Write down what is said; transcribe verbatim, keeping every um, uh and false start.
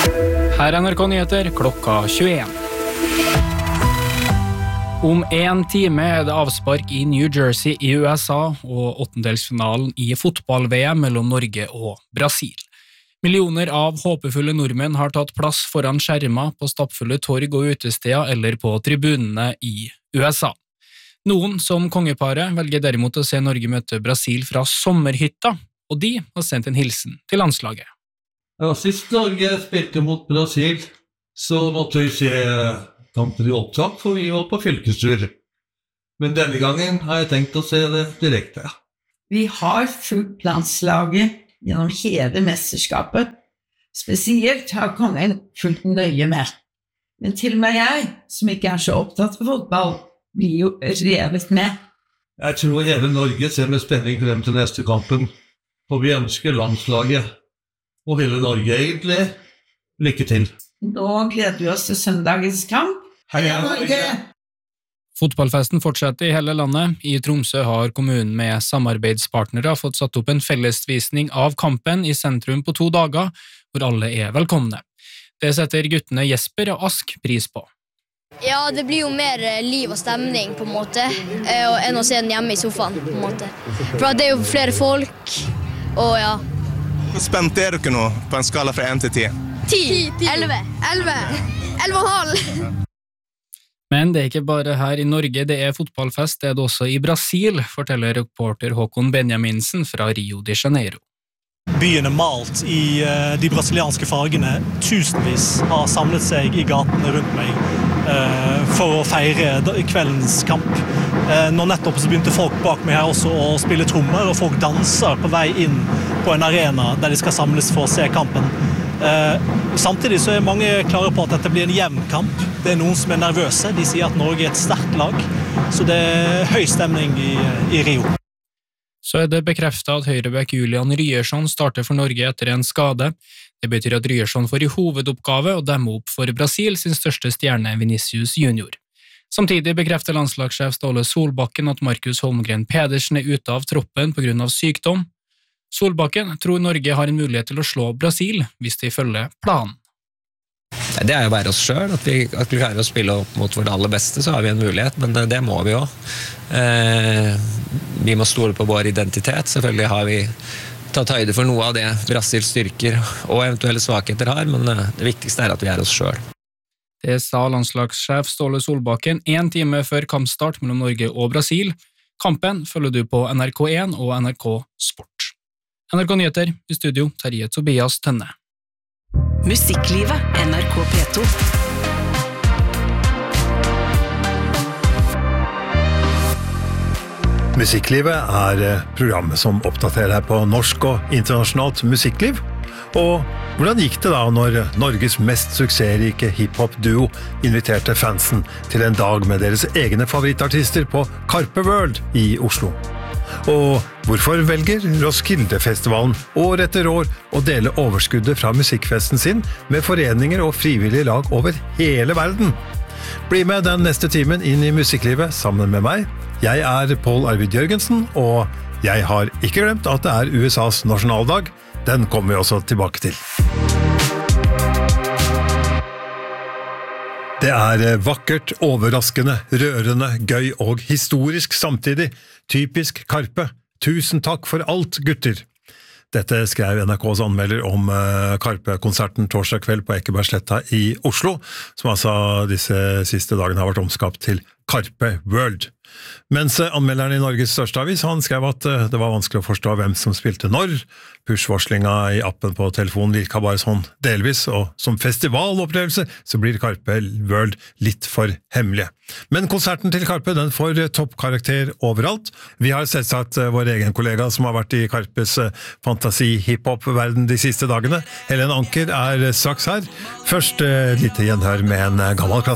Her er N R K Nyheter klokka tjueen. Om en time er det avspark i New Jersey i U S A og åttendelsfinalen i fotball-V M mellom Norge og Brasil. Millioner av håpefulle nordmenn har tatt plass foran skjermer på stappfulle torg og utesteder eller på tribunene i U S A. Noen, som kongeparet, velger derimot å se Norge møte Brasil fra sommerhytta, og de har sendt en hilsen til landslaget. Ja, sist Norge spilte mot Brasil, så måtte vi se kampen i opptak, for vi var på fylkestur. Men denne gangen har jeg tenkt å se det direkte. Vi har fulgt landslaget gjennom hele mesterskapet. Spesielt har kongen fulgt nøye med. Men til og med jeg, som ikke er så opptatt av fotball, blir jo revet med. Jeg tror hele Norge ser med spenning frem til neste kampen, for vi ønsker landslaget og hele Norge egentlig lykke til. Nå gleder vi oss til søndagens kamp. Heia Norge! Fotballfesten fortsetter i hele landet. I Tromsø har kommunen med samarbeidspartnere fått satt opp en fellesvisning av kampen i sentrum på to dager, hvor alle er velkomne. Det setter guttene Jesper og Ask pris på. Ja, det blir jo mer liv og stemning på en måte, enn å se den hjemme i sofaen på en måte. For det er jo flere folk, og ja. Hvor spent er dere nå på en skala fra én til ti? Ti, elleve, elleve, elleve og halv. Men det er ikke bare her i Norge det er fotballfest, det er det også i Brasil, forteller reporter Håkon Benjaminsen fra Rio de Janeiro. Byen er malt i uh, de brasilianske fargene. Tusenvis har samlet seg i gatene rundt meg uh, for å feire kveldens kamp. Uh, nå nettopp så begynte folk bak meg her også å spille trommer, og folk danser på vei inn på en arena der de skal samles for å se kampen. Uh, samtidig så er mange klare på at dette blir en jevn kamp. Det er noen som er nervøse. De sier at Norge er et sterkt lag, så det er høy stemning i, i Rio. Så er det bekreftet at høyrebekk Julian Ryerson starter for Norge etter en skade. Det betyr at Ryerson får i hovedoppgave å demme opp for Brasil sin største stjerne Vinicius Junior. Samtidig bekrefter landslagssjef Ståle Solbakken at Markus Holmgren Pedersen er ute av troppen på grunn av sykdom. Solbakken tror Norge har en mulighet til å slå Brasil hvis de følger planen. Det er jo bare oss selv, at vi, at vi klarer å spille opp mot vårt aller beste, så har vi en mulighet, men det, det må vi også. Eh, vi må stole på vår identitet, selvfølgelig har vi tatt høyde for noe av det Brasils styrker og eventuelle svakheter har, men det viktigste er at vi er oss selv. Det sa landslagssjef Ståle Solbakken en time før kampstart mellom Norge og Brasil. Kampen følger du på N R K én og N R K Sport. N R K Nyheter, i studio Terje Tobias Tønne. Musikklivet, N R K P to. Musikklivet er programmet som oppdaterer deg på norsk og internasjonalt musikkliv. Og hvordan gikk det da når Norges mest suksessrike hiphop-duo inviterte fansen til en dag med deres egne favorittartister på Karpe World i Oslo? Og hvorfor velger Roskilde-festivalen år etter år å dele overskuddet fra musikkfesten sin med foreninger og frivillige lag over hele verden? Bli med den neste timen inn i musikklivet sammen med meg. Jeg er Paul Arvid Jørgensen, og jeg har ikke glemt at det er U S A's nasjonaldag. Den kommer vi også tilbake til. Det er vakkert, overraskende, rørende, gøy og historisk samtidig. Typisk Karpe. Tusen takk for alt, gutter. Dette skrev N R K's anmelder om Karpe-konserten torsdag kveld på Ekebergsletta i Oslo, som altså disse siste dagene har vært omskapt til Karpe World. Mens anmelderen i Norges største avis, han skrev at det var vanskelig å forstå hvem som spilte når. Push-varslinga i appen på telefonen virka bare sånn delvis, og som festivalopplevelse så blir Karpe World litt for hemmelige. Men konserten til Karpe, den får toppkarakter overalt. Vi har selvsagt vår egen kollega som har vært i Karpes fantasi-hiphop-verden de siste dagene. Helen Anker er straks her. Først litt gjenhør med en gammel klasse.